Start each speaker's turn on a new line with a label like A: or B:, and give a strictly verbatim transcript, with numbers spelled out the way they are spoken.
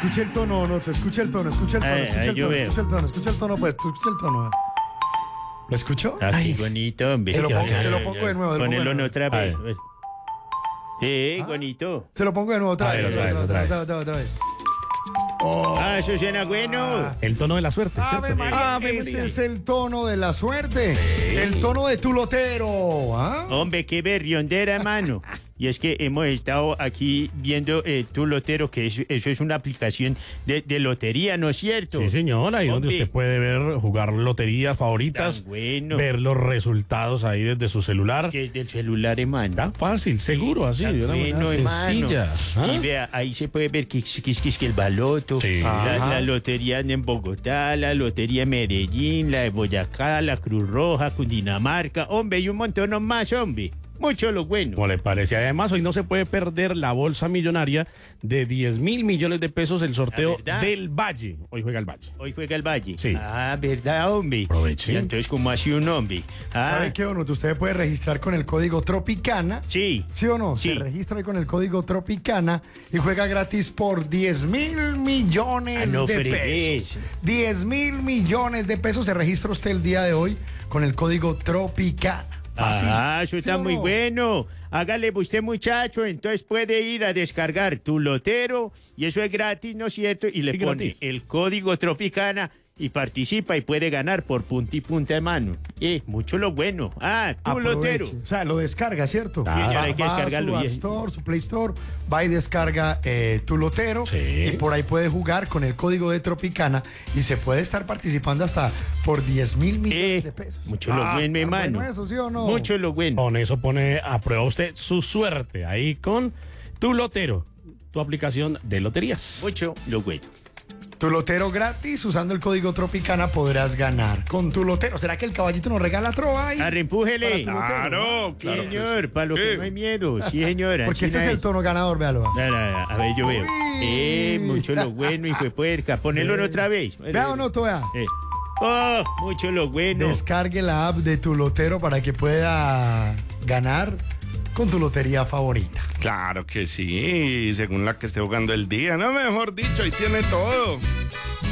A: Escuche el tono, no, te escucha el tono, escucha el tono,
B: Ay,
A: escucha
B: ay,
A: el
B: yo
A: tono,
B: veo.
A: escucha el tono, escucha el tono, pues, escucha el tono. ¿Lo escuchó?
B: Ah, qué bonito, hombre.
A: Se lo
B: Qué
A: pongo-
B: bacano.
A: se lo pongo de nuevo, se lo pongo de
B: Ponelo
A: nuevo.
B: otra
C: A
B: vez.
C: ver.
B: Sí,
A: Ah.
B: bonito.
A: Se lo pongo de nuevo otra
C: A
A: vez.
C: ver, otra vez, otra vez.
A: otra otra vez.
B: Ah, eso suena bueno.
C: El tono de la suerte.
A: Ave
C: ¿cierto?
A: María,
C: Ave
A: ese
C: María.
A: es el tono de la suerte. El tono de tu lotero. ¿Ah?
B: Hombre, qué berriondera, mano. Y es que hemos estado aquí viendo eh, Tu Lotero, que es- eso es una aplicación de, de lotería, ¿no es cierto?
C: Sí, señora, ahí donde
B: Hombre.
C: usted puede ver, jugar loterías favoritas,
B: Tan bueno.
C: ver los resultados ahí desde su celular.
B: Que es del celular, hermano.
C: Tan fácil, seguro, así,
B: Tan
C: de una
B: bueno,
C: manera
B: hermano.
C: sencilla. ¿Ah?
B: Y vea, ahí se puede ver que, que, que, que el baloto,
C: Sí.
B: la,
A: Ajá.
B: la lotería en Bogotá, la lotería en Medellín, la de Boyacá, la Cruz Roja, Cundinamarca, hombre, y un montón más, hombre. Mucho lo bueno.
C: ¿Cómo le parece? Además, hoy no se puede perder la bolsa millonaria de diez mil millones de pesos, el sorteo
B: ¿verdad?
C: del Valle. Hoy juega el Valle.
B: Hoy juega el Valle.
C: Sí.
B: Ah, ¿verdad, hombre?
C: Aproveche.
B: Y entonces, ¿cómo así un hombre? Ah,
A: ¿Sabe qué, Donoto? Usted puede registrar con el código Tropicana.
B: sí.
A: ¿Sí o no?
B: Sí.
A: Se registra ahí con el código Tropicana y juega gratis por diez mil millones
B: Ah, no
A: de
B: fregues.
A: pesos. diez mil millones de pesos se registra usted el día de hoy con el código Tropicana. Fácil.
B: Ah, eso
A: ¿Sí
B: está
A: o
B: muy
A: no?
B: bueno. Hágale usted, muchacho, entonces puede ir a descargar Tu Lotero y eso es gratis, ¿no es cierto? Y le
C: Sí,
B: pone
C: gratis.
B: el código Tropicana y participa y puede ganar por punta y punta de mano. Eh, mucho lo bueno. Ah, Tu
A: Aproveche.
B: Lotero.
A: O sea, lo descarga, ¿cierto?
C: Ah,
B: ya hay que
A: va
B: descargarlo
A: a su
B: y
A: App
B: es-
A: Store, su Play Store, va y descarga eh, Tu Lotero
C: Sí.
A: y por ahí puede jugar con el código de Tropicana y se puede estar participando hasta por diez mil millones
B: Eh,
A: de pesos.
B: mucho lo
A: Ah,
B: bueno,
A: está
B: hermano.
A: bueno eso, ¿sí o no?
B: Mucho lo bueno.
C: Con eso pone a prueba usted su suerte ahí con Tu Lotero, tu aplicación de loterías.
B: Mucho lo bueno.
A: Tu Lotero gratis, usando el código Tropicana podrás ganar. Con Tu Lotero, ¿será que el caballito nos regala trova ahí?
B: Arrempújele.
A: Para Tu Lotero,
C: Claro,
B: Sí, señor, para lo que no hay miedo. Sí, señora.
A: Porque
B: así
A: este es
B: no
A: el tono ganador, véalo.
B: No, no, no, a ver, yo veo.
A: Uy.
B: Eh, mucho lo bueno, hijo de puerca. Ponelo otra vez.
A: Vea o no, vea.
B: Eh. Oh, mucho lo bueno.
A: Descargue la app de Tu Lotero para que pueda ganar con tu lotería favorita.
D: Claro que sí, según la que esté jugando el día, no, mejor dicho, ahí tiene todo.